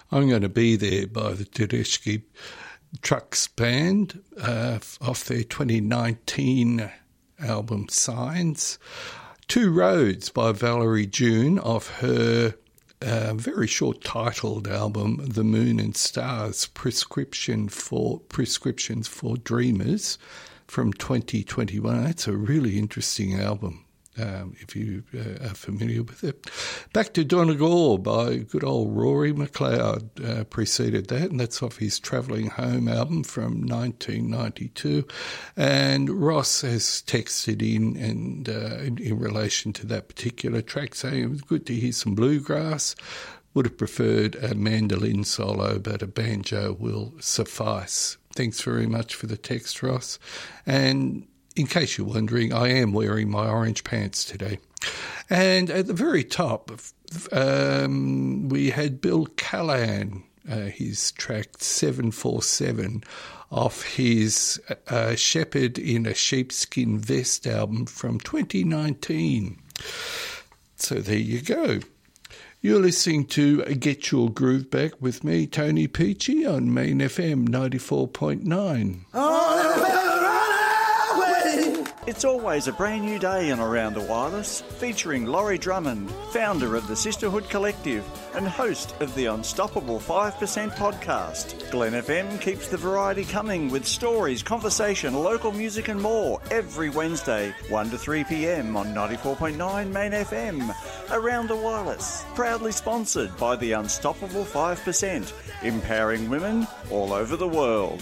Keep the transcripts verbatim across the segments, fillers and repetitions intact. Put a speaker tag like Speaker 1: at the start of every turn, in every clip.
Speaker 1: I'm Going to Be There by the Tedeschi Trucks Band uh, off their twenty nineteen album Signs. Two Roads by Valerie June off her uh, very short-titled album The Moon and Stars, Prescription for Prescriptions for Dreamers from twenty twenty-one. That's a really interesting album. Um, if you uh, are familiar with it. Back to Donegal by good old Rory McLeod uh, preceded that, and that's off his Travelling Home album from nineteen ninety-two. And Ross has texted in and uh, in, in relation to that particular track, saying it was good to hear some bluegrass. Would have preferred a mandolin solo, but a banjo will suffice. Thanks very much for the text, Ross. And in case you're wondering, I am wearing my orange pants today. And at the very top, um, we had Bill Callahan, uh, his track seven four seven, off his uh, Shepherd in a Sheepskin Vest album from twenty nineteen. So there you go. You're listening to Get Your Groove Back with me, Tony Peachy, on Main F M ninety-four point nine.
Speaker 2: It's always a brand new day in Around the Wireless, featuring Laurie Drummond, founder of the Sisterhood Collective and host of the Unstoppable five percent podcast. Glen F M keeps the variety coming with stories, conversation, local music and more every Wednesday, one to three p.m. on ninety-four point nine Main F M. Around the Wireless, proudly sponsored by the Unstoppable five percent, empowering women all over the world.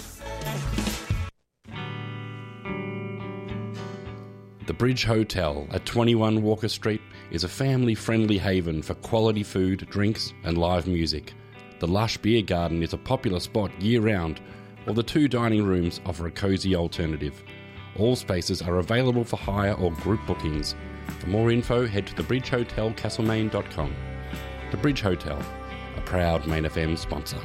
Speaker 3: The Bridge Hotel at twenty-one Walker Street is a family-friendly haven for quality food, drinks and live music. The lush beer garden is a popular spot year-round, while the two dining rooms offer a cosy alternative. All spaces are available for hire or group bookings. For more info, head to the bridge hotel castlemaine dot com. The Bridge Hotel, a proud Main F M sponsor.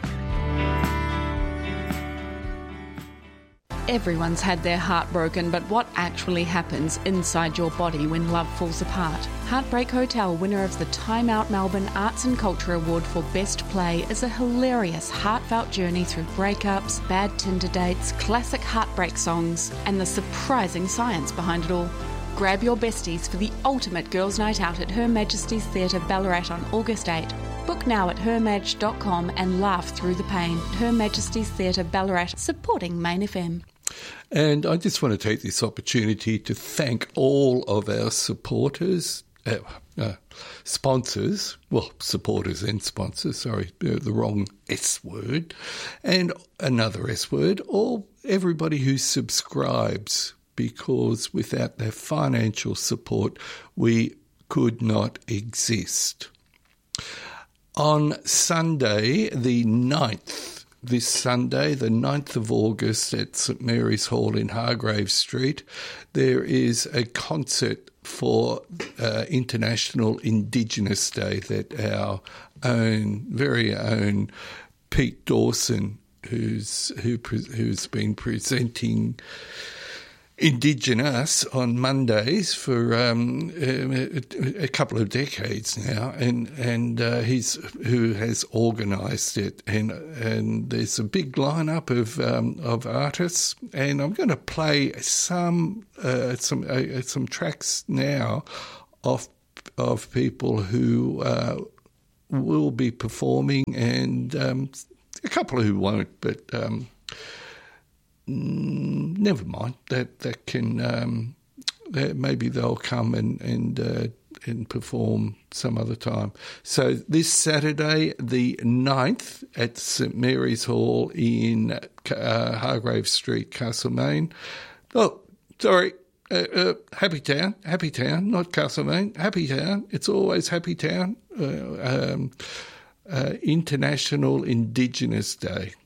Speaker 4: Everyone's had their heart broken, but what actually happens inside your body when love falls apart? Heartbreak Hotel, winner of the Time Out Melbourne Arts and Culture Award for Best Play, is a hilarious, heartfelt journey through breakups, bad Tinder dates, classic heartbreak songs, and the surprising science behind it all. Grab your besties for the ultimate girls' night out at Her Majesty's Theatre Ballarat on August eighth. Book now at her maj dot com and laugh through the pain. Her Majesty's Theatre Ballarat, supporting Main F M.
Speaker 1: And I just want to take this opportunity to thank all of our supporters, uh, uh, sponsors, well, supporters and sponsors, sorry, uh, the wrong S word, and another S word, all everybody who subscribes, because without their financial support, we could not exist. On Sunday, the ninth, this Sunday, the ninth of August at St Mary's Hall in Hargrave Street, there is a concert for uh, International Indigenous Day that our own, very own Pete Dawson, who's who who's been presenting Indigenous on Mondays for um, a, a couple of decades now, and and uh, he's who has organised it, and and there's a big lineup of um, of artists, and I'm going to play some uh, some uh, some tracks now of of people who uh, will be performing, and um, a couple who won't, but. Um, Never mind. That that can um, that maybe they'll come and and uh, and perform some other time. So this Saturday, the ninth, at St Mary's Hall in uh, Hargrave Street, Castlemaine. Oh, sorry, uh, uh, Happy Town, Happy Town, not Castlemaine. Happy Town. It's always Happy Town. Uh, um, uh, International Indigenous Day.